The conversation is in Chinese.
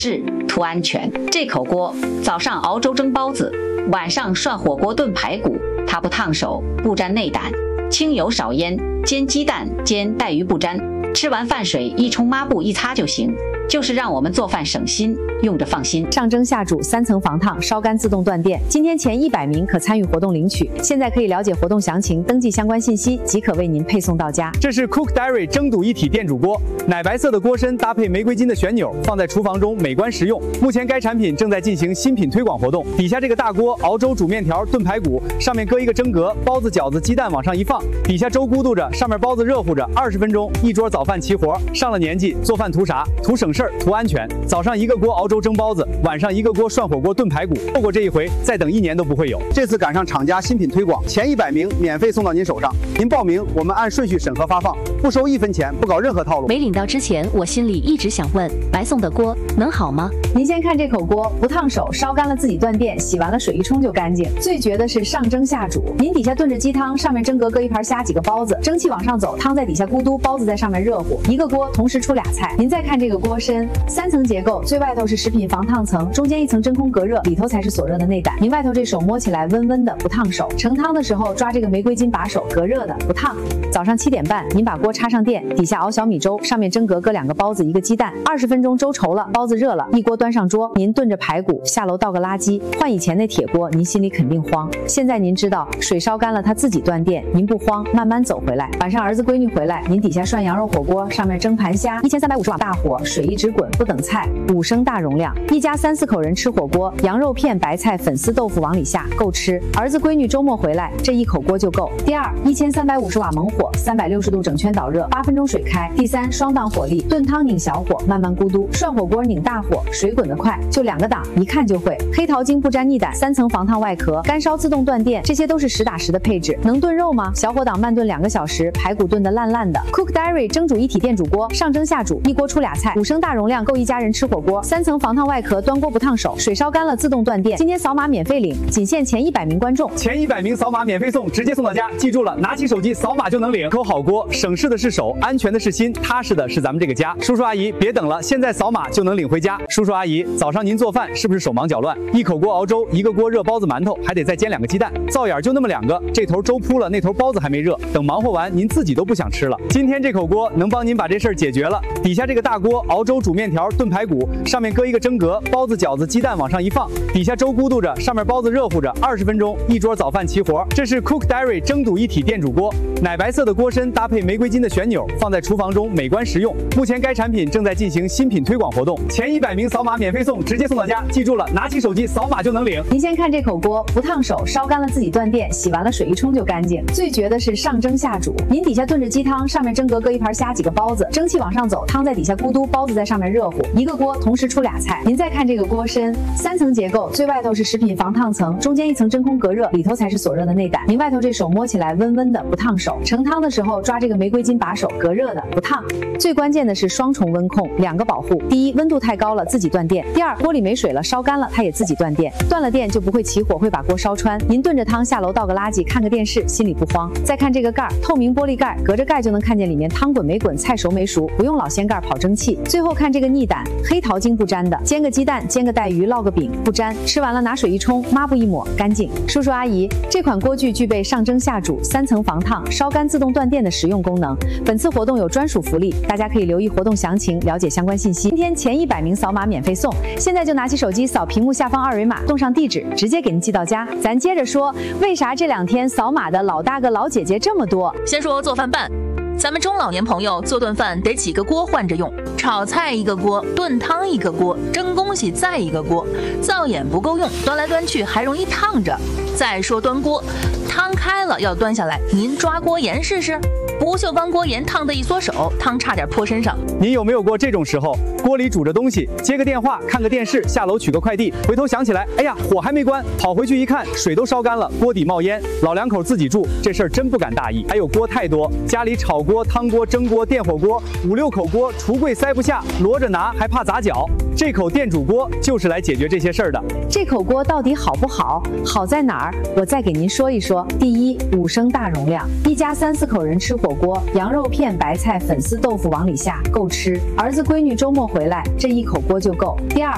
质图安全。这口锅早上熬粥蒸包子，晚上涮火锅炖排骨，它不烫手，不沾内胆，清油少烟，煎鸡蛋煎带鱼不沾，吃完饭水一冲抹布一擦就行，就是让我们做饭省心，用着放心。 上蒸下煮3层防烫，烧干自动断电。今天前100名可参与活动领取。现在可以了解活动详情，登记相关信息即可为您配送到家。 这是 Cook Diary 蒸笃一体电煮锅，奶白色的锅身搭配玫瑰金的旋钮，放在厨房中美观实用。目前该产品正在进行新品推广活动。底下这个大锅熬粥、煮面条、炖排骨，上面搁一个蒸格，包子、饺子、鸡蛋往上一放，底下粥咕嘟着，上面包子热乎着，20分钟一桌早饭齐活。上了年纪做饭图啥？图省事儿，图安全。早上一个锅熬粥蒸包子，晚上一个锅涮火锅炖排骨。错过这一回，再等1年都不会有。 这次赶上厂家新品推广，前100名免费送到您手上。您报名，我们按顺序审核发放，不收1分钱，不搞任何套路。 没领到之前，我心里一直想问，白送的锅能好吗？ 您先看这口锅，不烫手，烧干了自己断电，洗完了水一冲就干净。最绝的是上蒸下煮，您底下炖着鸡汤，上面蒸格搁一盘虾几个包子，蒸汽往上走，汤在底下咕嘟，包子在上面热乎。一个锅同时出俩菜。您再看这个锅身，3层结构，最外头是食品防烫层，中间一层真空隔热，里头才是锁热的内胆。您外头这手摸起来温温的，不烫手。盛汤的时候抓这个玫瑰金把手，隔热的，不烫。早上7点半，您把锅插上电，底下熬小米粥，上面蒸格搁2个包子1个鸡蛋，20分钟粥稠了，包子热了，一锅端上桌，您炖着排骨，下楼倒个垃圾。换以前那铁锅，您心里肯定慌。现在您知道水烧干了，它自己断电，您不慌，慢慢走回来。晚上儿子闺女回来，您底下涮羊肉火锅，上面蒸盘虾，1350瓦大火，水一直滚，不等菜，5升大容量，一家3、4口人吃火锅，羊肉片、白菜、粉丝豆腐往里下，够吃。儿子闺女周末回来，这一口锅就够。第二，1350瓦猛火，360度整圈导热，8分钟水开。第三，双档火力，炖汤拧小火，慢慢咕嘟；涮火锅拧大火，水滚得快，就2个档，一看就会。黑桃精不沾腻胆，3层防烫外壳，干烧自动断电，这些都是实打实的配置。能炖肉吗？小火档慢炖2个小时，排骨炖得烂烂的。Cook Diary 蒸煮一体电煮锅，上蒸下煮，一锅出俩菜，5升大容量，够一家人吃火锅。3层防烫外壳，端锅不烫手，水烧干了自动断电。今天扫码免费领，仅限前100名观众， 前100名扫码免费送，直接送到家。记住了，拿起手机扫码就能领。口好锅，省事的是手，安全的是心，踏实的是咱们这个家。叔叔阿姨，别等了，现在扫码就能领回家。叔叔阿姨，早上您做饭是不是手忙脚乱？一口锅熬粥，一个锅热包子馒头，还得再煎2个鸡蛋，灶眼就那么2个，这头粥铺了，那头包子还没热，等忙活完您自己都不想吃了。今天这口锅能帮您把这事儿解决了。底下这个大锅熬粥、煮面条、炖排骨，上面搁一个蒸格，包子、饺子、鸡蛋往上一放，底下粥咕嘟着，上面包子热乎着，20分钟一桌早饭齐活。这是 Cook Diary 蒸笃一体电煮锅，奶白色的锅身搭配玫瑰金的旋钮，放在厨房中美观实用。目前该产品正在进行新品推广活动，前100名扫码免费送，直接送到家。记住了，拿起手机扫码就能领。 您先看这口锅，不烫手，烧干了自己断电，洗完了水一冲就干净。最绝的是上蒸下煮，您底下炖着鸡汤，上面蒸格搁一盘虾几个包子，蒸汽往上走，汤在底下咕嘟，包子在上面热乎。一个锅同时出俩菜。您再看这个锅身，3层结构，最外头是食品防烫层，中间一层真空隔热，里头才是锁热的内胆。您外头这手摸起来温温的，不烫手。盛汤的时候抓这个玫瑰金把手，隔热的，不烫。最关键的是双重温控，2个保护。第一，温度太高了自己断电；第二，锅里没水了，烧干了它也自己断电。断了电就不会起火，会把锅烧穿。您炖着汤下楼倒个垃圾，看个电视，心里不慌。再看这个盖，透明玻璃盖，隔着盖就能看见里面汤滚没滚，菜熟没熟，不用老掀盖跑蒸汽。最后看这个腻胆，黑桃精不沾的，煎个鸡蛋，煎个带鱼，烙个饼，不沾。吃完了拿水一冲，抹布一抹，干净。叔叔阿姨，这款锅具具备上蒸下煮、3层防烫、烧干自动断电的实用功能。本次活动有专属福利，大家可以留意活动详情，了解相关信息。今天前100名扫码免费送，现在就拿起手机扫屏幕下方2维码，动上地址，直接给您寄到家。咱接着说，为啥这2天扫码的老大哥老姐姐这么多？ 先说做饭办。咱们中老年朋友做顿饭得几个锅换着用，炒菜一个锅，炖汤一个锅，蒸东西再一个锅，灶眼不够用，端来端去还容易烫着。再说端锅，汤开了要端下来，您抓锅沿试试。不锈钢锅沿烫得一缩手，汤差点泼身上。 您有没有过这种时候？锅里煮着东西，接个电话，看个电视，下楼取个快递，回头想起来，哎呀，火还没关，跑回去一看，水都烧干了，锅底冒烟。老两口自己住，这事儿真不敢大意。还有锅太多，家里炒锅、汤锅、蒸锅、电火锅，5、6口锅，橱柜塞不下，摞着拿还怕砸脚。这口电煮锅就是来解决这些事儿的。 这口锅到底好不好？好在哪儿？我再给您说一说。第一，5升大容量，一家3、4口人吃火锅，羊肉片、白菜、粉丝豆腐往里下，够吃。儿子闺女周末回来，这一口锅就够。第二，